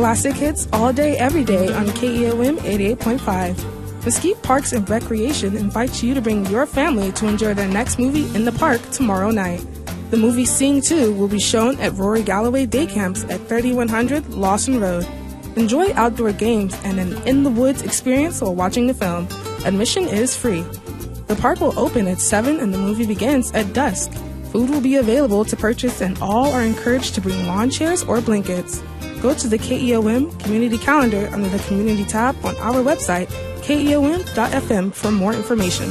Classic hits all day, every day on KEOM 88.5. Mesquite Parks and Recreation invites you to bring your family to enjoy their next movie in the park tomorrow night. The movie Sing 2 will be shown at Rory Galloway Day Camps at 3100 Lawson Road. Enjoy outdoor games and an in-the-woods experience while watching the film. Admission is free. The park will open at 7 and the movie begins at dusk. Food will be available to purchase and all are encouraged to bring lawn chairs or blankets. Go to the KEOM Community Calendar under the Community tab on our website, keom.fm, for more information.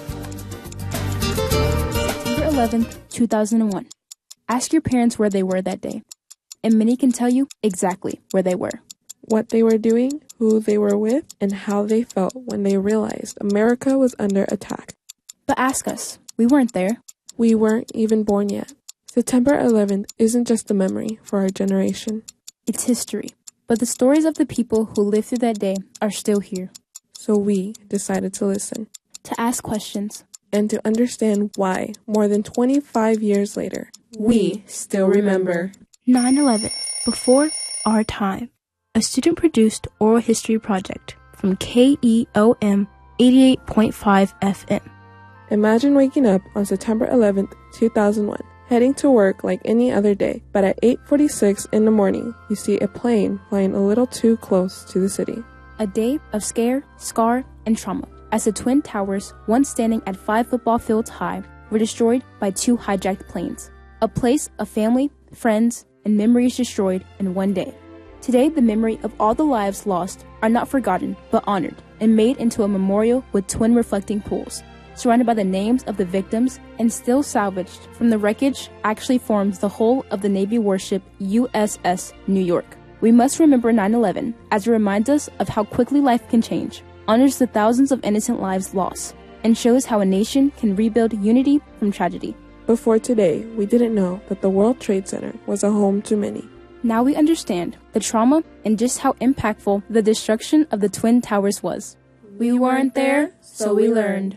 September 11th, 2001. Ask your parents where they were that day, and many can tell you exactly where they were. What they were doing, who they were with, and how they felt when they realized America was under attack. But ask us. We weren't there. We weren't even born yet. September 11th isn't just a memory for our generation. It's history. But the stories of the people who lived through that day are still here. So we decided to listen. To ask questions. And to understand why, more than 25 years later, we still remember. 9/11, before our time. A student-produced oral history project from KEOM 88.5 FM. Imagine waking up on September 11th, 2001, heading to work like any other day, but at 8:46 in the morning, you see a plane flying a little too close to the city. A day of scare, scar, and trauma, as the Twin Towers, once standing at 5 football fields high, were destroyed by 2 hijacked planes. A place of family, friends, and memories destroyed in one day. Today, the memory of all the lives lost are not forgotten, but honored and made into a memorial with twin reflecting pools. Surrounded by the names of the victims and still salvaged from the wreckage, actually forms the whole of the Navy warship USS New York. We must remember 9/11 as it reminds us of how quickly life can change, honors the thousands of innocent lives lost, and shows how a nation can rebuild unity from tragedy. Before today, we didn't know that the World Trade Center was a home to many. Now we understand the trauma and just how impactful the destruction of the Twin Towers was. We weren't there, so we learned.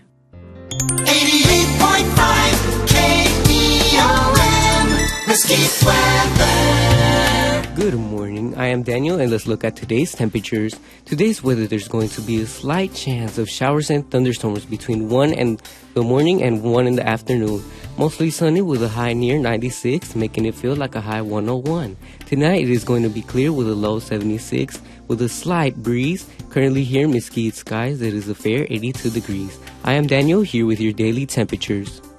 88.5 KEOM Mesquite Weather. Good morning, I am Daniel and let's look at today's temperatures. Today's weather, there's going to be a slight chance of showers and thunderstorms between 1 in the morning and 1 in the afternoon. Mostly sunny with a high near 96, making it feel like a high 101. Tonight it is going to be clear with a low 76 with a slight breeze. Currently here in Mesquite skies, it is a fair 82 degrees. I am Daniel here with your daily temperatures.